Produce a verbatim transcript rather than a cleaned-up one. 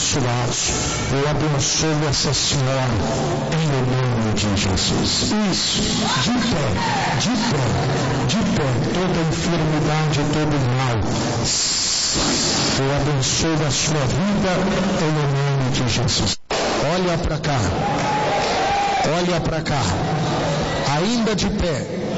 abençoados. Eu abençoo essa senhora em nome de Jesus. Isso, de pé, de pé, de pé, toda enfermidade, todo mal, eu abençoo a sua vida em nome de Jesus. Olha para cá, olha para cá, ainda de pé.